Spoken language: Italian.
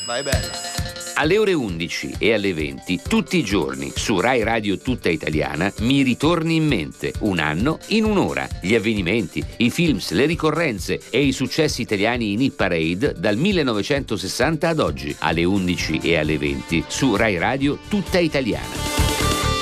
Vai bella. Alle ore 11 e alle 20, tutti i giorni, su Rai Radio Tutta Italiana, Mi ritorni in mente, un anno in un'ora. Gli avvenimenti, i films, le ricorrenze e i successi italiani in hit parade dal 1960 ad oggi. Alle 11 e alle 20, su Rai Radio Tutta Italiana.